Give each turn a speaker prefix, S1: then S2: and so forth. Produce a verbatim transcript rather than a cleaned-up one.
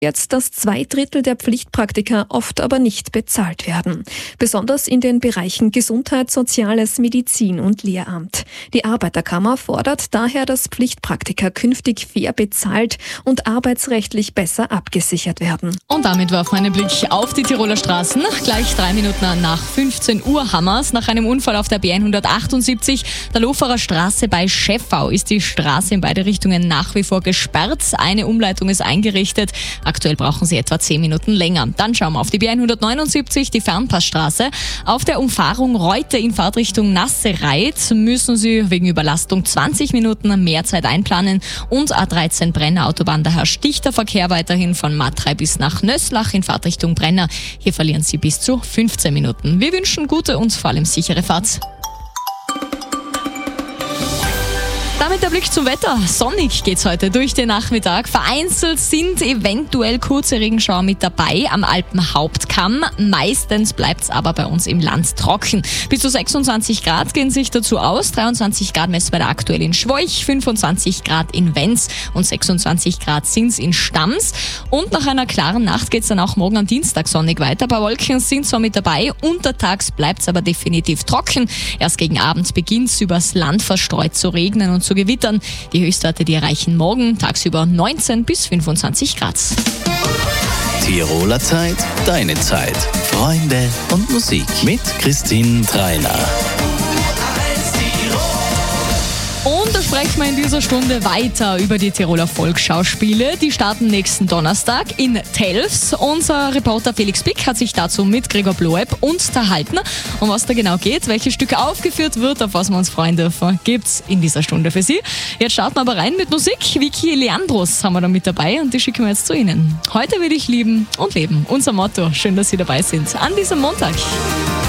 S1: Jetzt, dass zwei Drittel der Pflichtpraktika oft aber nicht bezahlt werden. Besonders in den Bereichen Gesundheit, Soziales, Medizin und Lehramt. Die Arbeiterkammer fordert daher, dass Pflichtpraktika künftig fair bezahlt und arbeitsrechtlich besser abgesichert werden.
S2: Und damit warf mein Blick auf die Tiroler Straßen. Gleich drei Minuten nach fünfzehn Uhr Hammers. Nach einem Unfall auf der B hundertachtundsiebzig, der Loferer Straße bei Scheffau, ist die Straße in beide Richtungen nach wie vor gesperrt. Eine Umleitung ist eingerichtet. Aktuell brauchen Sie etwa zehn Minuten länger. Dann schauen wir auf die B hundertneunundsiebzig, die Fernpassstraße. Auf der Umfahrung Reute in Fahrtrichtung Nassereit müssen Sie wegen Überlastung zwanzig Minuten mehr Zeit einplanen. Und A dreizehn Brenner Autobahn, daher sticht der Verkehr weiterhin von Matrei bis nach Nösslach in Fahrtrichtung Brenner. Hier verlieren Sie bis zu fünfzehn Minuten. Wir wünschen gute und vor allem sichere Fahrt. Damit der Blick zum Wetter. Sonnig geht's heute durch den Nachmittag. Vereinzelt sind eventuell kurze Regenschauer mit dabei am Alpenhauptkamm. Meistens bleibt's aber bei uns im Land trocken. Bis zu sechsundzwanzig Grad gehen sich dazu aus. dreiundzwanzig Grad messen wir da aktuell in Schwoich, fünfundzwanzig Grad in Wenz und sechsundzwanzig Grad sind's in Stams. Und nach einer klaren Nacht geht's dann auch morgen am Dienstag sonnig weiter. Ein paar Wolken sind zwar mit dabei, untertags bleibt's aber definitiv trocken. Erst gegen Abend beginnt's übers Land verstreut zu regnen und zu gewittern. Die Höchstwerte, die erreichen morgen tagsüber neunzehn bis fünfundzwanzig Grad.
S3: Tiroler Zeit, deine Zeit. Freunde und Musik mit Christine Treiner.
S2: Und da sprechen wir in dieser Stunde weiter über die Tiroler Volksschauspiele. Die starten nächsten Donnerstag in Telfs. Unser Reporter Felix Pick hat sich dazu mit Gregor Bloeb unterhalten. Um was da genau geht, welche Stücke aufgeführt wird, auf was wir uns freuen dürfen, gibt's in dieser Stunde für Sie. Jetzt starten wir aber rein mit Musik. Vicky Leandros haben wir da mit dabei und die schicken wir jetzt zu Ihnen. Heute will ich lieben und leben. Unser Motto. Schön, dass Sie dabei sind an diesem Montag.